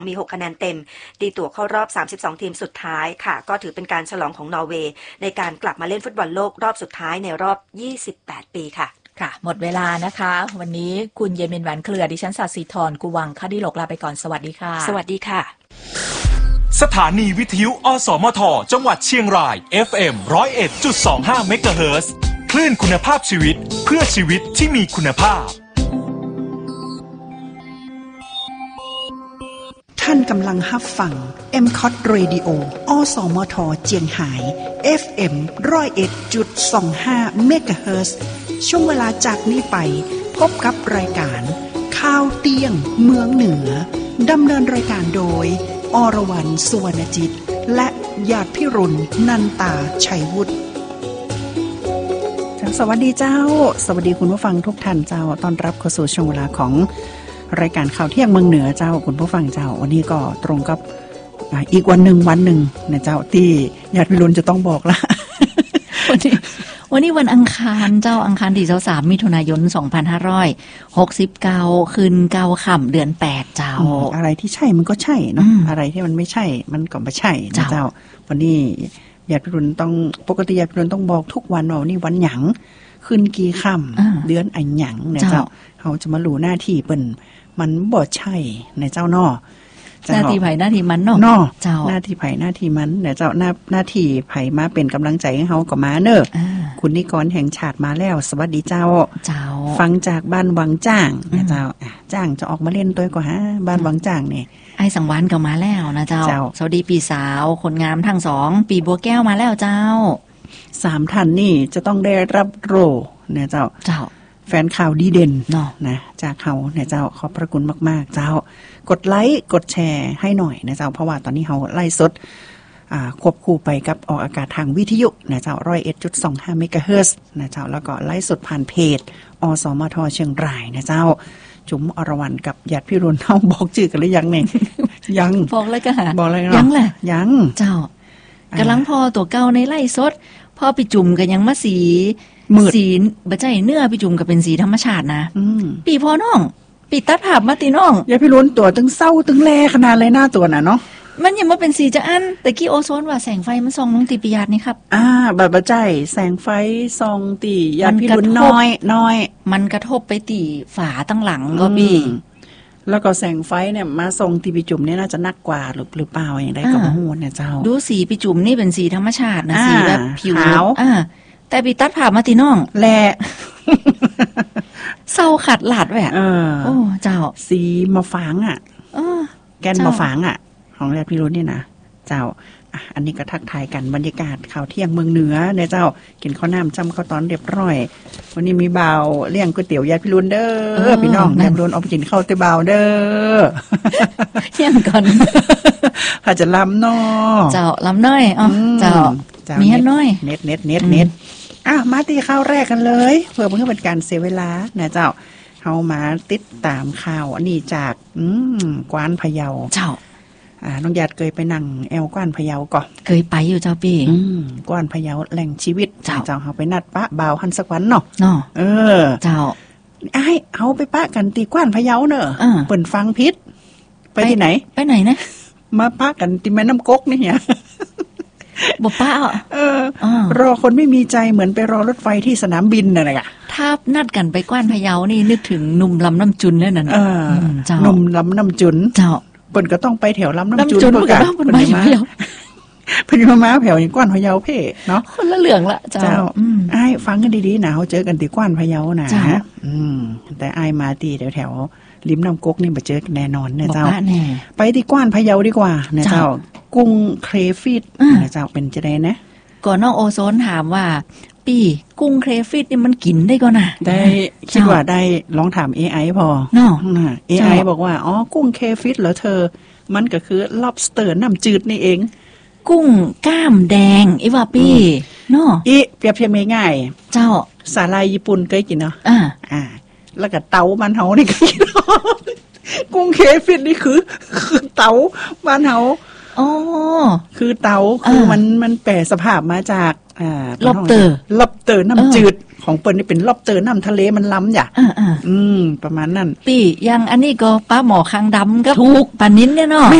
มี6คะแนนเต็มตีตั๋วเข้ารอบ32ทีมสุดท้ายค่ะก็ถือเป็นการฉลองของนอร์เวย์ในการกลับมาเล่นฟุตบอลโลกรอบสุดท้ายในรอบ28ปีค่ะค่ะหมดเวลานะคะวันนี้คุณเยมินแหวนเครือดิฉันศาสิธรกุวังคดิโลกลาไปก่อนสวัสดีค่ะสวัสดีค่ะสถานีวิทยุอสมทจังหวัดเชียงราย FM 101.25 เมกะเฮิรตซ์คลื่นคุณภาพชีวิตเพื่อชีวิตที่มีคุณภาพท่านกำลังรับฟัง MCOT Radio อสมทเจียงไฮ้ FM 101.25 เมกะเฮิรตซ์ช่วงเวลาจากนี้ไปพบกับรายการข่าวเตียงเมืองเหนือดำเนินรายการโดยอรวรรณ สุวรรณจิตและญาติพิรุณนันตาชัยวุฒิสวัสดีเจ้าสวัสดีคุณผู้ฟังทุกท่านเจ้าต้อนรับเข้าสู่ช่วงเวลาของรายการข่าวเที่ยงเมืองเหนือเจ้าคุณผู้ฟังเจ้าวันนี้ก็ตรงกับอีกวันหนึ่งนะเจ้าที่ญาติพิรุณจะต้องบอกละวันนี้วันอังคารเจ้าอังคารที่23มิถุนายน2569คืน9ค่ำเดือน8เจ้าอะไรที่ใช่มันก็ใช่เนาะอะไรที่มันไม่ใช่มันก็ไม่ใช่นะเจ้าวันนี้ญาติพิรุณต้องปกติญาติพิรุณต้องบอกทุกวันว่าวันนี้วันหยังขึ้นกี่ค่ำเดือนอันหยังเนี่ยเจ้าเขาจะมารู้หน้าที่เปิ้นมันบ่ใช่ในเจ้าน้อหน้าที่ไผหน้าที่มันเนาะเจ้าหน้าที่ไผหน้าที่มันเนี่ยเจ้าหน้าที่ไผมาเป็นกำลังใจให้เฮาก็มาเด้อคุณนิกรแห่งชาติมาแล้วสวัสดีเจ้าฟังจากบ้านวังจ้างเนี่ยเจ้าจ้างจะออกมาเล่นตัวกว่าฮะบ้านวังจ้างนี่ไอ้สังวานก็มาแล้วนะเจ้าสวัสดีปีสาวคนงามทั้ง2ปีบัวแก้วมาแล้วเจ้า 3ท่านนี่จะต้องได้รับโล่เนี่ยเจ้าแฟนข่าวดีเด่นนะจากเขาเนี่ยเจ้าขอบพระคุณมากๆเจ้ากดไลค์กดแชร์ให้หน่อยนะเจ้าเพราะว่าตอนนี้เขาไล่สดควบคู่ไปกับออกอากาศทางวิทยุนะเจ้า 101.25 เมกะเฮิรตซ์นะเจ้าแล้วก็ไล่สดผ่านเพจอสมทเชียงรายนะเจ้าจุ๋มอรวรรณกับญาติพี่รุ่นเฮาบอกชื่อกันหรือยังเนี่ยยังบอกแล้วก็บอกแล้วยังแหละยังเจ้ากำลังพอตัวเก่าในไล่สดพอไปจุ่มกันยังมาสีบ่ใจเนื้อพี่จุ่มก็เป็นสีธรรมชาตินะปีพอน้องปีตัดภาพมาตีน้องอย่าพี่ล้นตัวตึงเศร้าตึงแลขนาดเลยหน้าตัวน่ะเนาะมันยังมาเป็นสีจะอันแต่กี้โอโซนว่าแสงไฟมันส่องน้องตีปิยาดนี่ครับบ่ใจแสงไฟส่องตีอย่าพี่ล้นน้อยมันกระทบไปตีฝาตั้งหลังก็พี่แล้วก็แสงไฟเนี่ยมาส่องตีปิจุ่มนี่น่าจะนักกว่าหรือเปล่าอย่างไรก็บ่ฮู้เนี่ยเจ้าดูสีปิจุ่มนี่เป็นสีธรรมชาตินะสีแบบผิวแต่ปีตัดผ่ามาตีน้องแลเศร้าขัดหลาดแหวะโอ้เจ้าสีมะฝางแกนมะฝางของแรกพี่รุ่นนี่นะเจ้าอันนี้ก็ทักทายกันบรรยากาศข่าวเที่ยงเมืองเหนือเนี่ยเจ้ากินข้าวน้ำจำข้าวตอนเรียบร้อยวันนี้มีบ่าวเลี้ยงก๋วยเตี๋ยวยายพี่รุ่นเด้อพี่น้องยายพี่รุ่นเอาไปกินข้าวเตะบ่าวเด้อเที่ยงก่อนอาจจะล้ำน้อเจ้าล้ำน้อยเจ้ามีให้น้อยเน็ตมาตีข้าวแรกกันเลยเพื่อเป็นการเสียเวลานะเจ้าเฮามาติดตามข่าวอันนี้จากกวานพะเยาเจ้าน้องญาติเคยไปนั่งแอวกวานพะเยาก่อนเคยไปอยู่เจ้าพี่กวานพะเยาแหล่งชีวิตเจ้าเฮาไปนัดปะบ่าวหันสักวันเนาะเจ้าเฮาไปปะกันตีกวานพะเยาเนอะเปิ้นฟังพิษไปที่ไหนนะมาปะกันที่แม่น้ำก๊กนี่เหี่ยบ่ป้ารอคนไม่มีใจเหมือนไปรอรถไฟที่สนามบินน่ะนะถ้านัดกันไปกว้านพะเยานี่นึกถึงหนุ่มลำน้ำจุนแล้วนั่นหนุ่มลำน้ำจุนเจ้าเปิ้นก็ต้องไปแถวลำน้ำจุนเปิ้นก็เปิ้นมาเพิ่นมาแถวอย่างกว้านพะเยาเพ่เนาะคนละเรื่องละเจ้าอ้ายฟังกันดีๆนะเฮาเจอกันที่กว้านพะเยานะแต่อ้ายมาที่แถวริมน้ำก๊กนี่บ่เจอกันแน่นอนเนี่ยเจ้าไปที่กว้านพะเยาดีกว่าเนี่ยเจ้ากุ้งเครฟิตเนี่ยเจ้าเป็นจะได้นะก่อนน้องโอโซนถามว่าปีกุ้งเครฟิตนี่มันกินได้ก่อนน่ะได้คิดว่าได้ลองถาม AI พอเนาะ AI บอกว่าอ๋อกุ้งเครฟิตเหรอเธอมันก็คือ lobster น้ำจืดนี่เองกุ้งก้ามแดงอีว่าปี้เนาะเปรียบเทียบง่ายเจ้าสาหร่ายญี่ปุ่นเคยกินเนาะแล้วก็เตาบ้านเฮานี่ก็กินกุ้งเครฟิตนี่คือเตาบ้านเฮาอ๋อคือเตาคือมันแปรสภาพมาจากล็อบเตอร์น้ำจืดของเปิ้นนี่เป็นล็อบเตอร์น้ำทะเลมันล้ำจ้ะประมาณนั้นปียังอันนี้ก็ปลาหมอคางดำกับถูกปลานิ้นเนี่ยเนาะ